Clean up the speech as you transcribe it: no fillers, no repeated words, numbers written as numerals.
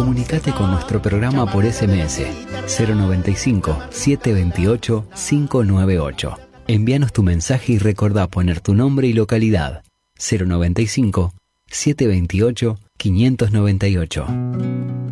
Comunicate con nuestro programa por SMS 095-728-598. Envíanos tu mensaje y recordá poner tu nombre y localidad. 095-728-598.